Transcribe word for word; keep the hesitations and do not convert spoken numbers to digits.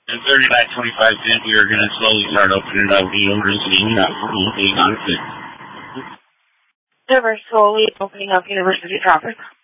And thirty by twenty-five cent, we are going to slowly start opening up the university. Not for anything on it. So we're slowly opening up university traffic.